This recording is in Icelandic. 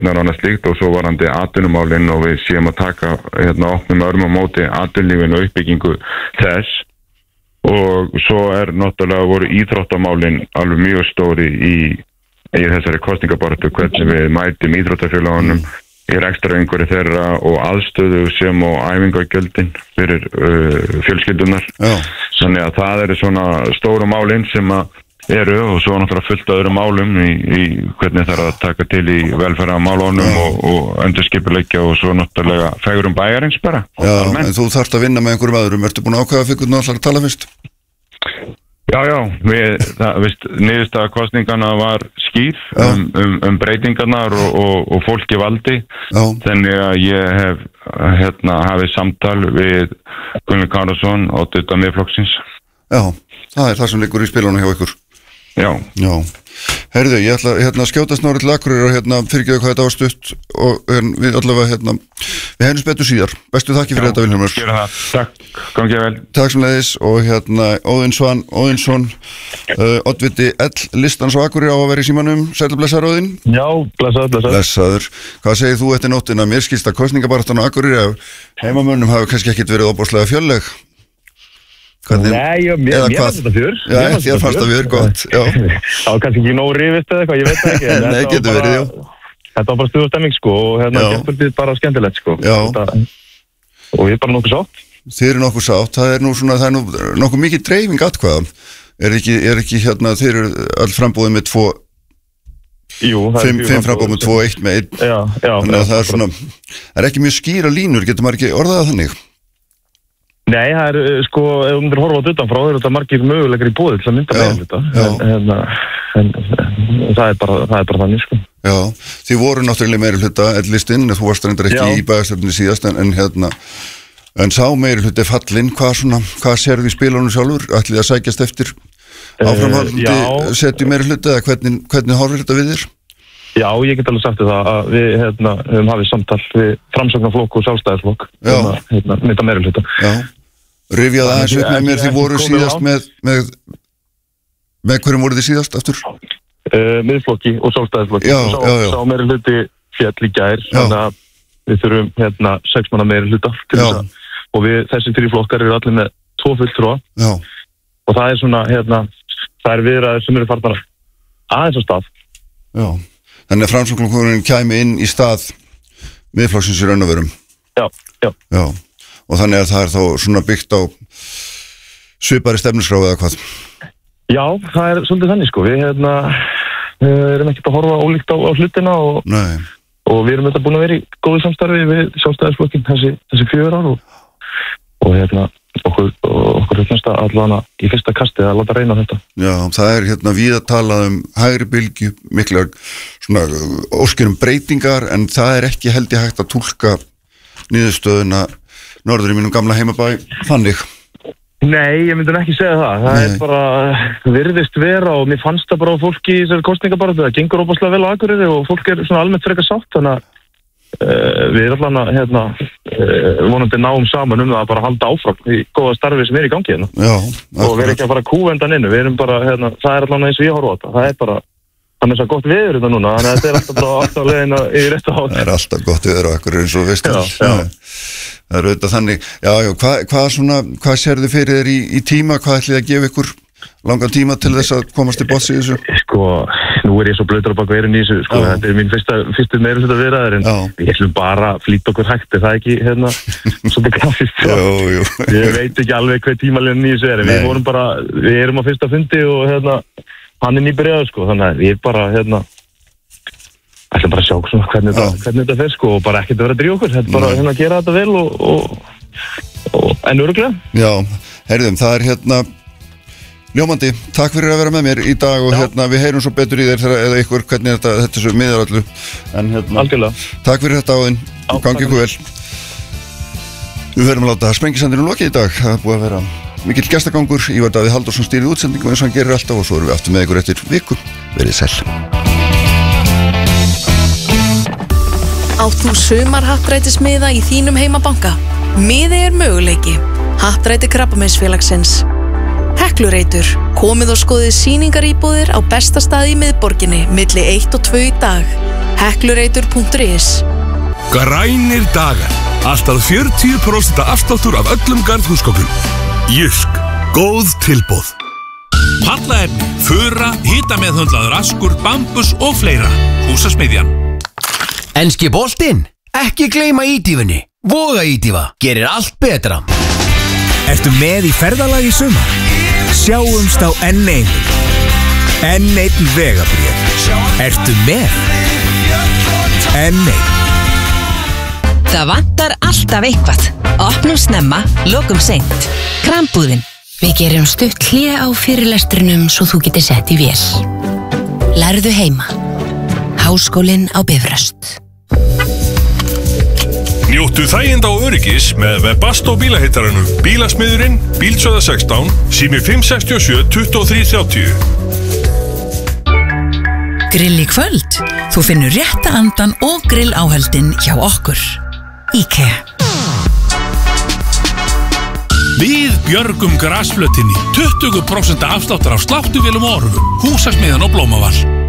lausnar og annað slíkt og svo varandi atvinnumálin og við séum að taka opnum örmum á móti atvinnulífinu og uppbyggingu þess og svo náttúrulega voru íþróttamálin alveg mjög stóri í þessari kosningabaráttu hvernig við mætum íþróttafélagunum í rekstrarumhverfi þeirra og aðstöðu sem og æfingagjöldin fyrir fjölskyldunar. Þannig að það eru svona stóru málin sem að eru og svo náttúrulega fullt öðrum málum í hvernig það að taka til í velferðarmálunum og endurskipuleggja og svo náttúrulega fegrum bæjarins bara. Já, en þú þarft að vinna með einhverjum öðrum. Ertu búin að ákveða fyrir hvernig þú ætlar að tala fyrst? Já, niðurstaða kosningana var skýr breytingarnar og fólki valdi. Þannig að ég hef hafið samtal við Guðmund Kárason og oddvita Miðflokksins. Já, það er það sem liggur í spilunum hjá ykkur. Já. Herðu, ég ætla að skjóta snárið til Akureyrar og fyrirgeðu hvað þetta var stutt og við allavega við heyrjumst betur síðar. Bestu þakki fyrir þetta, Vilhjálmur. Gera það. Takk, gangið vel. Takk sem leiðis og Óðinsson, oddviti listans á Akureyri á að vera í símanum. Sæll blessaður Óðinn. Já, blessaður. Hvað segir þú eftir nóttina? Mér skilst að kosningabaráttan á Akureyri heimamönnum hafi kannski ekkit verið ofboðslega fjölleg. Nei, mér fannst þetta fjör. Já, þér fannst það fjör, gott. Það var kannski ekki nóg rifist eða eitthvað, ég veit það ekki. Nei, getur verið, já. Þetta var bara stuð og stemming, sko, og gerðvöldið bara skemmtilegt, sko. Já. Og ég er bara nokkuð sátt. Þið eru nokkuð sátt, það er nú nokkuð mikið dreifing atkvæða. Er ekki þið eru all frambúðið með 2... Jú, það er 5 frambúðið með 2, 1 með 1. Já. Þannig að það er ekki mjög skýra línur, getur maður ekki orðað þannig? Nei, það er sko, ef þú myndir horfa á utanfrá, það eru þetta margir möguleikar í boði til að mynda meirihluta. En það er bara þannig, sko. Já, þið voru náttúrulega meirihluta, listinn, þú varst reyndar ekki í bæjarstjórninni síðast, en sá meirihluti fallinn, hvað sérðu í spilunum sjálfur? Ætlið að sækjast eftir áframhaldandi setju meirihluta, eða hvernig horfir þetta við þér? Já, ég get alveg sagt það að við höfum hafið samtal við Framsóknarflokk og Sjálfstæðisflokk mynda meirihluta. Já, rifjaði aðeins upp með mér, þið voru síðast með hverjum voru þið síðast aftur? Miðflokki og Sjálfstæðisflokki. Sá meirihluti féll í gær, þannig að við þurfum 6 manna meirihluta til þess að, og þessi 3 flokkar eru allir með 2 fulltrúa og það er svona, það er viðræður sem eru farnar aðeins á stað. Já. Þannig að Framsóknarflokkurinn kæmi inn í stað Miðflokksins í raun og verum. Já. Og þannig að það er þá svona byggt á svipari stefnuskrá eða hvað? Já, það er svolítið þannig, sko. Við erum ekkert að horfa ólíkt á hlutina og við erum þetta búin að vera í góðu samstarfi við Sjálfstæðisflokkin þessi 4 ár og okkur næsta allavega í fyrsta kastið að láta reyna þetta. Já, það er víða talað hægri bylgju, miklar svona óskir breytingar, en það er ekki held ég hægt að túlka niðurstöðuna norður í mínum gamla heimabæ þannig. Nei, ég myndi ekki segja það. Það er bara virðist vera og mér fannst það bara á fólki í þessari kosningabaráttu. Það gengur óbúslega vel á Akureyri og fólk er svona almennt frekar sátt, þannig að við erum allan vonandi náum saman það að bara halda áfram í góða starfi sem er í gangi og við erum ekki að fara kúvendan inn, við erum bara það er allan eins og ég horfa á þetta, það er bara þannig að gott veður þetta núna, þannig að þetta er alltaf bara alltaf leiðin í réttu átt. Það er alltaf gott veður á Akureyri eins og veist það er auðvitað þannig. Hvað sérðu fyrir þér í tíma, hvað ætlið að gefa ykkur langan tíma til þess að komast í botns í þessu? Sko, nú er ég svo blautur á bak veirin í þessu, sko, þetta er mín fyrstu meirihluta viðræður, en við ætlum bara að flýta okkur hægt, er það ekki, svolítið klassist, Jú. Ég veit ekki alveg hver tímalínan í þessu er, en við erum á fyrsta fundi og hann er nýbyrjaður, sko, þannig að við bara, ætlum bara að sjá svona hvernig þetta fer, sko, og bara ekkert að vera að drífa okkur, þetta bara að gera þetta vel og en örugglega. Já, heyrðum, það er ljómandi, takk fyrir að vera með mér í dag og við heyrum svo betur í þér eða ykkur hvernig þetta svo miðar allu, en algjörlega. Takk fyrir þetta Óðinn, gangi ykkur vel. Við verðum að láta Sprengisandinu lokið í dag, það er búið að vera mikill gestagangur, Ívar Davíð Halldórsson stýrði útsendingu eins og hann gerir alltaf og svo erum við aftur með ykkur eftir viku, verið sæl. Átt þú sumarhappdrættismiða í þínum heimabanka? Miði er möguleiki. Happdrætti Krabbameinsfélagsins. Heklureitur, komið og skoðið sýningaríbúðir á besta stað í miðborginni milli 1 og 2 í dag. Heklureitur.is. Grænir dagar. Alltaf 40% afsláttur af öllum garðhúsgögnum. Jysk. Góð tilboð. Pallaefni, fura, hitameðhöndlaður askur, bambus og fleira. Húsasmiðjan. Enski boltinn? Ekki gleyma ídýfunni. Voga ídýfa. Gerir allt betra. Ertu með í ferðalagi í sumar? Sjáumst á N1. N1 vegabréf. Ertu með? N1. Það vantar alltaf eitthvað. Opnum snemma, lokum seint. Krambúðin. Við gerum stutt hlé á fyrirlestrinum svo þú getur sett í vél. Lærðu heima. Háskólinn á Bifröst. Njóttu þæginda og öryggis með Webasto bílahittaranum. Bílasmiðurinn, Bílsöða 16, sími 567 2330. Grill í kvöld. Þú finnur rétta andan og grill áhöldin hjá okkur. IKEA. Við björgum grasflötinni. 20% afsláttar af sláttuvélum og orfum. Húsasmiðjan og Blómavall.